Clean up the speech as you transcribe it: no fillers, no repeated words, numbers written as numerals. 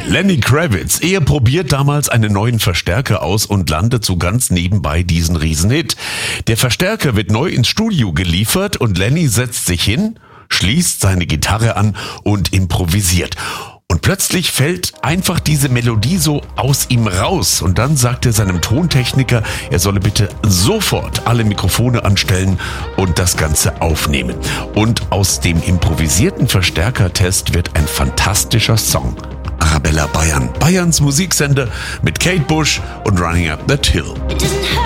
Lenny Kravitz, er probiert damals einen neuen Verstärker aus und landet so ganz nebenbei diesen Riesenhit. Der Verstärker wird neu ins Studio geliefert und Lenny setzt sich hin, schließt seine Gitarre an und improvisiert. Und plötzlich fällt einfach diese Melodie so aus ihm raus. Und dann sagt er seinem Tontechniker, er solle bitte sofort alle Mikrofone anstellen und das Ganze aufnehmen. Und aus dem improvisierten Verstärkertest wird ein fantastischer Song. Arabella Bayern, Bayerns Musiksender mit Kate Bush und Running Up That Hill.